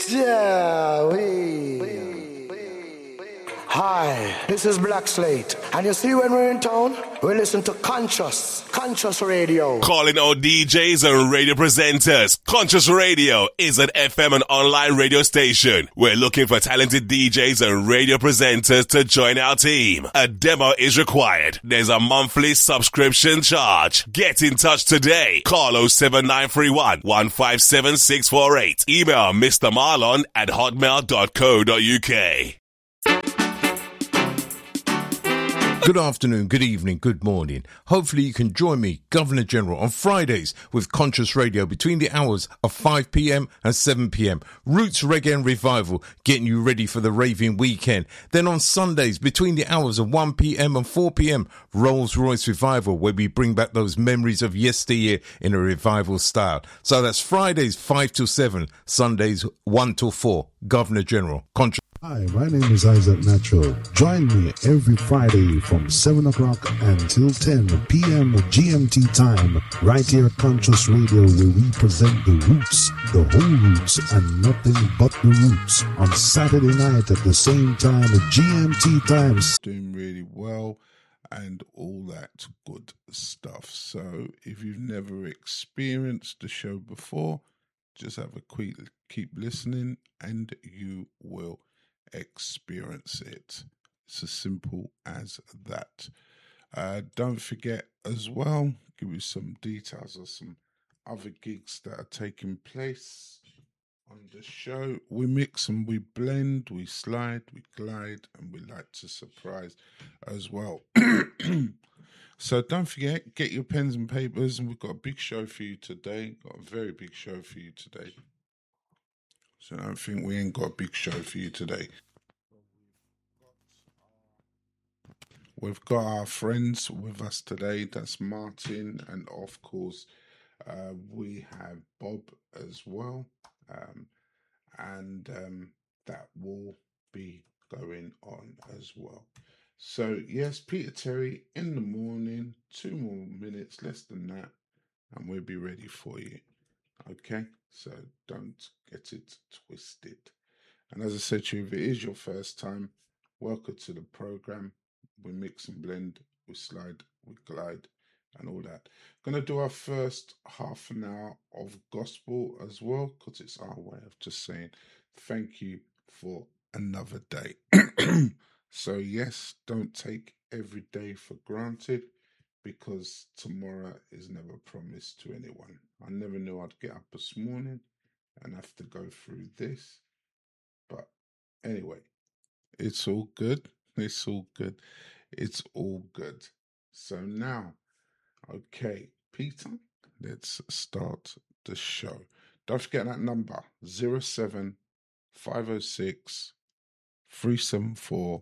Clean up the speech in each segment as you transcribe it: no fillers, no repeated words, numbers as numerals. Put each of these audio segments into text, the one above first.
Yeah, Hi, this is Black Slate. And you see when we're in town, we listen to Conscious Radio. Calling all DJs and radio presenters. Conscious Radio is an FM and online radio station. We're looking for talented DJs and radio presenters to join our team. A demo is required. There's a monthly subscription charge. Get in touch today. Call 07931 157 648. Email mrmarlon@hotmail.co.uk. Good afternoon, good evening, good morning. Hopefully you can join me, Governor General, on Fridays with Conscious Radio between the hours of 5 p.m. and 7 p.m. Roots Reggae and Revival, getting you ready for the raving weekend. Then on Sundays between the hours of 1 p.m. and 4 p.m. Rolls Royce Revival, where we bring back those memories of yesteryear in a revival style. So that's Fridays 5 till 7, Sundays 1 till 4. Governor General, Conscious. Hi, my name is Isaac Natural. Join me every Friday from 7 o'clock until 10 p.m. GMT time, right here at Conscious Radio, where we present the roots, the whole roots, and nothing but the roots. On Saturday night at the same time at GMT time. Doing really well and all that good stuff. So if you've never experienced the show before, just have a quick keep listening and you will experience it. It's as simple as that. Don't forget as well, give you some details of some other gigs that are taking place on the show. We mix and we blend, we slide, we glide, and we like to surprise as well. So don't forget, get your pens and papers, and we've got a big show for you today. Got a very big show for you today. So don't think we ain't got a big show for you today. We've got our friends with us today. That's Martin, and of course, we have Bob as well. And that will be going on as well. So yes, Peter Terry in the morning, 2 more minutes, less than that, and we'll be ready for you. Okay, so don't get it twisted. And as I said to you, if it is your first time, welcome to the program. We mix and blend, we slide, we glide, and all that. Gonna do our first half an hour of gospel as well, because it's our way of just saying thank you for another day. So yes, don't take every day for granted, because tomorrow is never promised to anyone. I never knew I'd get up this morning and have to go through this. But anyway, it's all good. It's all good. It's all good. So now, okay, Peter, let's start the show. Don't forget that number, 07506 374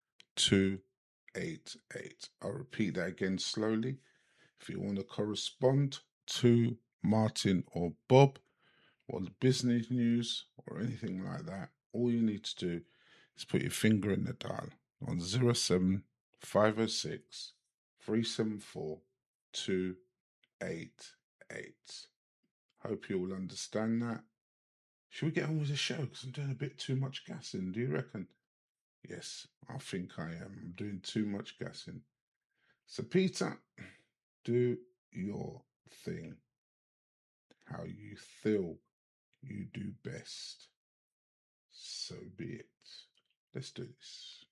288. I'll repeat that again slowly. If you want to correspond to Martin or Bob, or the business news or anything like that, all you need to do is put your finger in the dial on 07506 374 288. Hope you all understand that. Should we get on with the show? Because I'm doing a bit too much gassing, do you reckon? Yes, I think I am. I'm doing too much gassing. So Peter, do your thing. How you feel you do best. So be it. Let's do this.